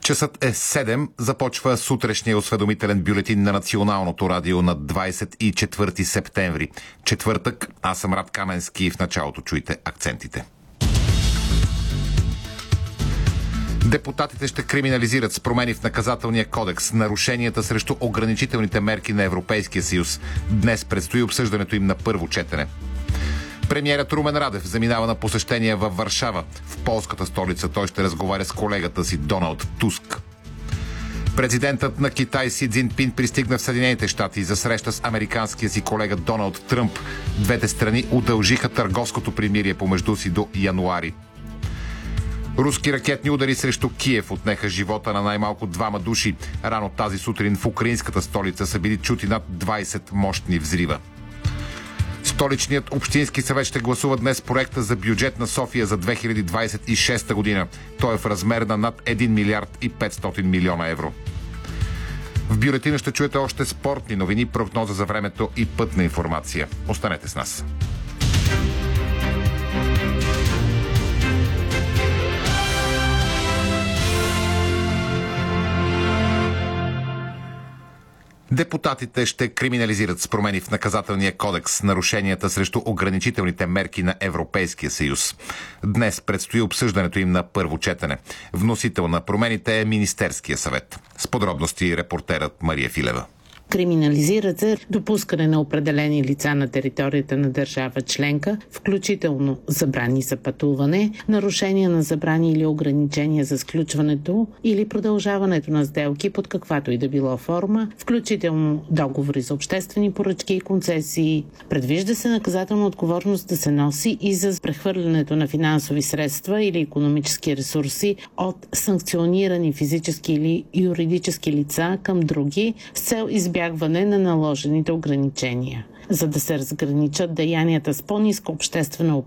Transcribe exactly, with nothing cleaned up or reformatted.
Часът е седем. Започва сутрешния осведомителен бюлетин на Националното радио на двадесет и четвърти септември. Четвъртък. Аз съм Рад Каменски и в началото чуйте акцентите. Депутатите ще криминализират с промени в наказателния кодекс нарушенията срещу ограничителните мерки на Европейския съюз. Днес предстои обсъждането им на първо четене. Премиерът Румен Радев заминава на посещение във Варшава. В полската столица той ще разговаря с колегата си Доналд Туск. Президентът на Китай Си Цзинпин пристигна в Съединените щати за среща с американския си колега Доналд Тръмп. Двете страни удължиха търговското примирие помежду си до януари. Руски ракетни удари срещу Киев отнеха живота на най-малко двама души. Рано тази сутрин в украинската столица са били чути над двадесет мощни взрива. Столичният общински съвет ще гласува днес проекта за бюджет на София за две хиляди двадесет и шеста година. Той е в размер на над един милиард и петстотин милиона евро. В бюлетина ще чуете още спортни новини, прогноза за времето и пътна информация. Останете с нас. Депутатите ще криминализират с промени в наказателния кодекс нарушенията срещу ограничителните мерки на Европейския съюз. Днес предстои обсъждането им на първо четене. Вносител на промените е Министерския съвет. С подробности репортерът Мария Филева. Криминализират се допускане на определени лица на територията на държава членка, включително забрани за пътуване, нарушения на забрани или ограничения за сключването или продължаването на сделки под каквато и да било форма, включително договори за обществени поръчки и концесии. Предвижда се наказателна отговорност да се носи и за прехвърлянето на финансови средства или икономически ресурси от санкционирани физически или юридически лица към други с цел избягване избягване на наложените ограничения. За да се разграничат деянията с по-ниска обществена